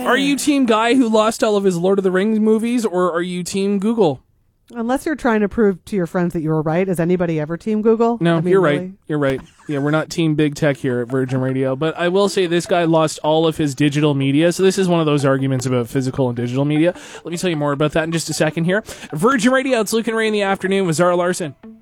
Are you team guy who lost all of his Lord of the Rings movies, or are you team Google? Unless you're trying to prove to your friends that you were right. Is anybody ever team Google? No, I mean, you're really? right. You're right. Yeah, we're not team big tech here at Virgin Radio. But I will say this guy lost all of his digital media. So this is one of those arguments about physical and digital media. Let me tell you more about that in just a second here. Virgin Radio, it's Luke and Ray in the afternoon with Zara Larson.